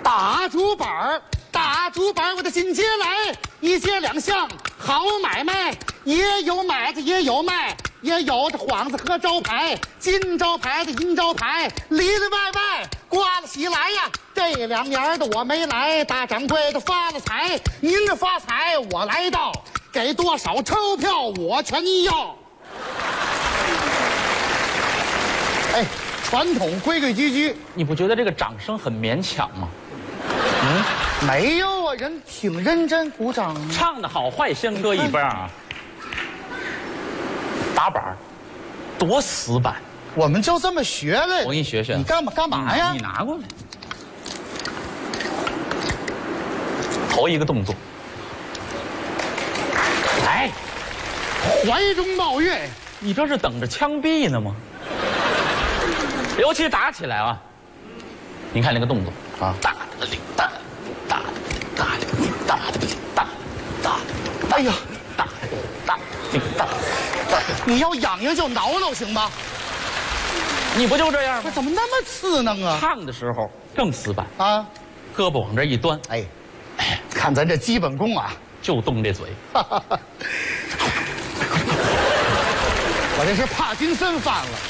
大竹板儿，大竹板儿，我的金街来，一街两巷好买卖，也有买的也有卖，也有这幌子和招牌，金招牌的银招牌，里里外外刮了起来呀。这2年的我没来，大掌柜的发了财，您这发财我来到，给多少钞票我全要。哎，传统规规矩矩， 你不觉得这个掌声很勉强吗？ 没有啊，人挺认真鼓掌。 唱的好坏先搁一边啊。打板儿，多死板！ 我们就这么学的。 我给你学学。 你干嘛呀？ 你拿过来。头一个动作，来， 怀中抱月， 你这是等着枪毙呢吗？尤其打起来啊，你看那个动作啊，大的领大的大的大的大的大大， 哎呀， 大大领大大， 你要痒痒就挠挠行吗？ 你不就这样吗？ 怎么那么刺挠啊？ 唱的时候更死板啊， 胳膊往这一端， 哎，看咱这基本功啊， 就动这嘴。 我这是帕金森犯了。